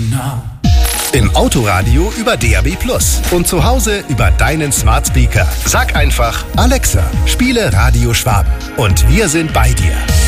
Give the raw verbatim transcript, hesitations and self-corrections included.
Genau. Im Autoradio über D A B Plus und zu Hause über deinen Smart Speaker. Sag einfach, Alexa, spiele Radio Schwaben und wir sind bei dir.